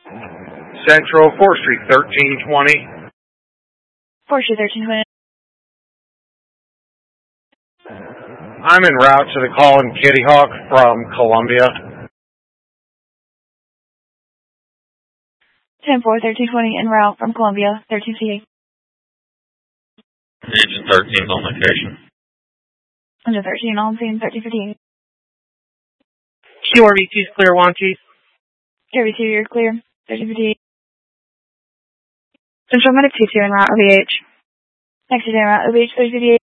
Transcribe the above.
Central, 4th Street, 1320. 4th Street, 1320. I'm en route to the call in Kitty Hawk from Columbia. 10-4, 1320, en route from Columbia, 1358. Engine 13 is on location. Engine 13 on scene, 1358. QRV2 is clear, 1 Chief. QRV2, you're clear, 1358. Central Medic 22 en route, OVH. Next is en route, OVH 1358.